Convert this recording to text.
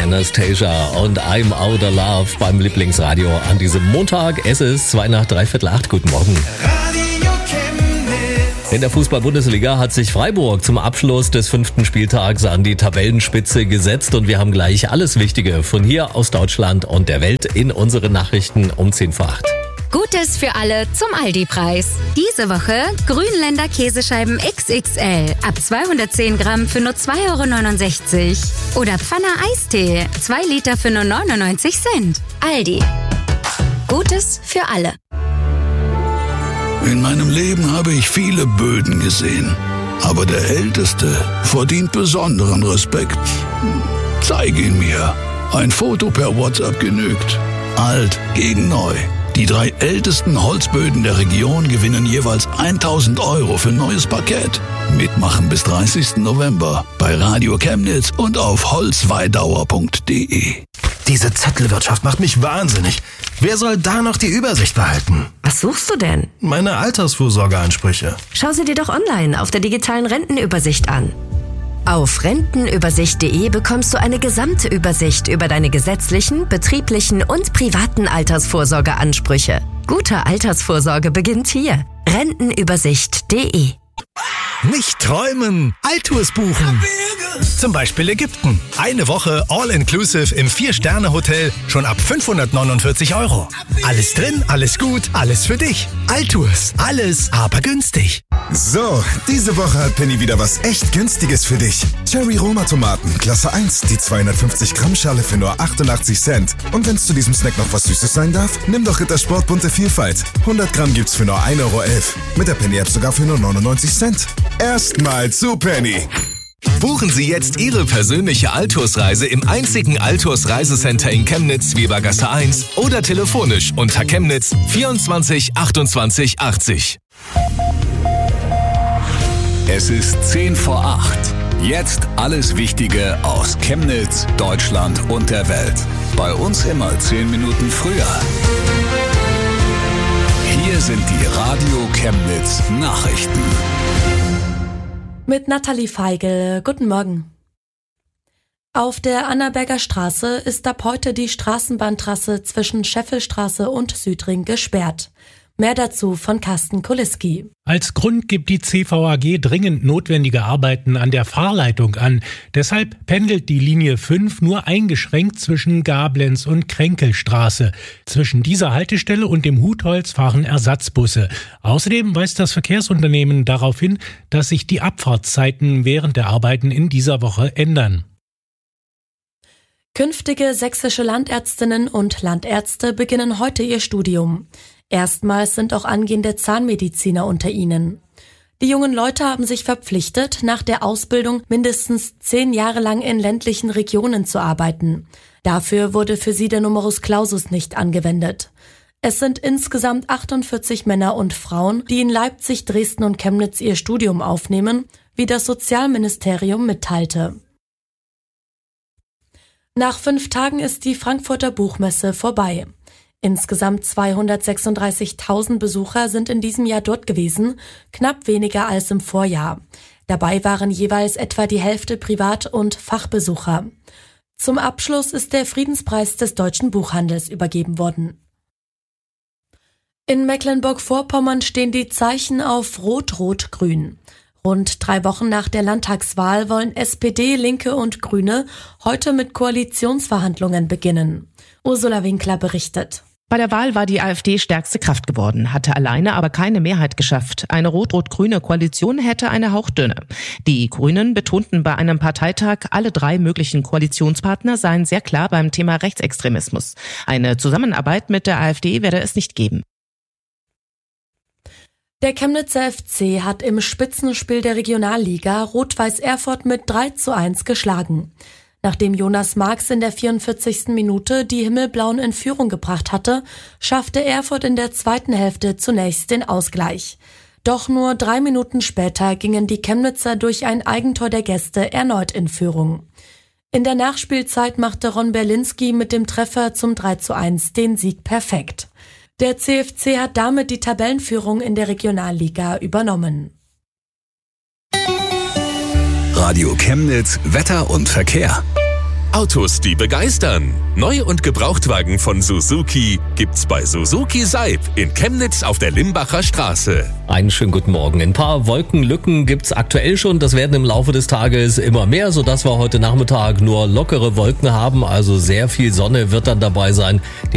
Anastasia und I'm Out of Love beim Lieblingsradio an diesem Montag. Es ist 7:45. Guten Morgen. In der Fußball-Bundesliga hat sich Freiburg zum Abschluss des 5. Spieltags an die Tabellenspitze gesetzt und wir haben gleich alles Wichtige von hier aus Deutschland und der Welt in unseren Nachrichten um 7:10. Gutes für alle zum Aldi-Preis. Diese Woche Grünländer Käsescheiben XXL ab 210 Gramm für nur 2,69 €. Oder Pfanner Eistee, 2 Liter für nur 99 Cent. Aldi. Gutes für alle. In meinem Leben habe ich viele Böden gesehen. Aber der Älteste verdient besonderen Respekt. Zeig ihn mir. Ein Foto per WhatsApp genügt. Alt gegen neu. Die 3 ältesten Holzböden der Region gewinnen jeweils 1.000 € für neues Parkett. Mitmachen bis 30. November bei Radio Chemnitz und auf holzweidauer.de. Diese Zettelwirtschaft macht mich wahnsinnig. Wer soll da noch die Übersicht behalten? Was suchst du denn? Meine Altersvorsorgeansprüche. Schau sie dir doch online auf der digitalen Rentenübersicht an. Auf rentenübersicht.de bekommst du eine gesamte Übersicht über deine gesetzlichen, betrieblichen und privaten Altersvorsorgeansprüche. Gute Altersvorsorge beginnt hier. Rentenübersicht.de. Nicht träumen, Altours buchen. Zum Beispiel Ägypten. Eine Woche all-inclusive im 4-Sterne-Hotel schon ab 549 €. Alles drin, alles gut, alles für dich. Altours, alles aber günstig. So, diese Woche hat Penny wieder was echt Günstiges für dich. Cherry Roma Tomaten, Klasse 1, die 250 Gramm Schale für nur 88 Cent. Und wenn es zu diesem Snack noch was Süßes sein darf, nimm doch Rittersport bunte Vielfalt. 100 Gramm gibt's für nur 1,11 €. Mit der Penny-App sogar für nur 99 Cent. Erstmal zu Penny. Buchen Sie jetzt Ihre persönliche Altours-Reise im einzigen Altours-Reisecenter in Chemnitz, Webergasse 1 oder telefonisch unter Chemnitz 24 28 80. Es ist 10 vor 8. Jetzt alles Wichtige aus Chemnitz, Deutschland und der Welt. Bei uns immer 10 Minuten früher. Hier sind die Radio Chemnitz Nachrichten. Mit Nathalie Feigl. Guten Morgen. Auf der Annaberger Straße ist ab heute die Straßenbahntrasse zwischen Scheffelstraße und Südring gesperrt. Mehr dazu von Carsten Kuliski. Als Grund gibt die CVAG dringend notwendige Arbeiten an der Fahrleitung an. Deshalb pendelt die Linie 5 nur eingeschränkt zwischen Gablenz und Kränkelstraße. Zwischen dieser Haltestelle und dem Hutholz fahren Ersatzbusse. Außerdem weist das Verkehrsunternehmen darauf hin, dass sich die Abfahrtszeiten während der Arbeiten in dieser Woche ändern. Künftige sächsische Landärztinnen und Landärzte beginnen heute ihr Studium. Erstmals sind auch angehende Zahnmediziner unter ihnen. Die jungen Leute haben sich verpflichtet, nach der Ausbildung mindestens 10 Jahre lang in ländlichen Regionen zu arbeiten. Dafür wurde für sie der Numerus Clausus nicht angewendet. Es sind insgesamt 48 Männer und Frauen, die in Leipzig, Dresden und Chemnitz ihr Studium aufnehmen, wie das Sozialministerium mitteilte. Nach 5 Tagen ist die Frankfurter Buchmesse vorbei. Insgesamt 236.000 Besucher sind in diesem Jahr dort gewesen, knapp weniger als im Vorjahr. Dabei waren jeweils etwa die Hälfte Privat- und Fachbesucher. Zum Abschluss ist der Friedenspreis des deutschen Buchhandels übergeben worden. In Mecklenburg-Vorpommern stehen die Zeichen auf Rot-Rot-Grün. Rund 3 Wochen nach der Landtagswahl wollen SPD, Linke und Grüne heute mit Koalitionsverhandlungen beginnen. Ursula Winkler berichtet. Bei der Wahl war die AfD stärkste Kraft geworden, hatte alleine aber keine Mehrheit geschafft. Eine rot-rot-grüne Koalition hätte eine hauchdünne. Die Grünen betonten bei einem Parteitag, alle 3 möglichen Koalitionspartner seien sehr klar beim Thema Rechtsextremismus. Eine Zusammenarbeit mit der AfD werde es nicht geben. Der Chemnitzer FC hat im Spitzenspiel der Regionalliga Rot-Weiß Erfurt mit 3:1 geschlagen. Nachdem Jonas Marx in der 44. Minute die Himmelblauen in Führung gebracht hatte, schaffte Erfurt in der zweiten Hälfte zunächst den Ausgleich. Doch nur 3 Minuten später gingen die Chemnitzer durch ein Eigentor der Gäste erneut in Führung. In der Nachspielzeit machte Ron Berlinski mit dem Treffer zum 3:1 den Sieg perfekt. Der CFC hat damit die Tabellenführung in der Regionalliga übernommen. Radio Chemnitz, Wetter und Verkehr. Autos, die begeistern. Neu- und Gebrauchtwagen von Suzuki gibt's bei Suzuki Seib in Chemnitz auf der Limbacher Straße. Einen schönen guten Morgen. Ein paar Wolkenlücken gibt's aktuell schon. Das werden im Laufe des Tages immer mehr, sodass wir heute Nachmittag nur lockere Wolken haben. Also sehr viel Sonne wird dann dabei sein.